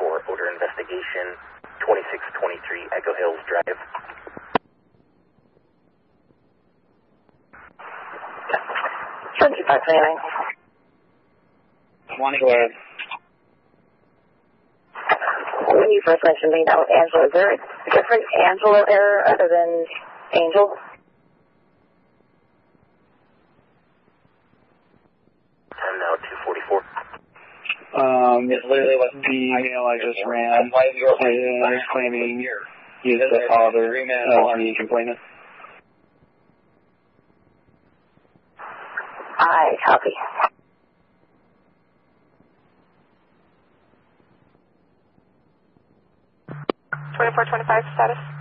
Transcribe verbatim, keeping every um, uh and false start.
for odor investigation, twenty-six twenty-three Echo Hills Drive. twenty-five twenty-nine. One again. When you first mentioned being down with Angela, is there a different Angela error other than Angel? And now two forty-four. Um, it literally wasn't the email I just ran. Why we were claiming he's the father of the complainant. I copy. twenty-four twenty-five status.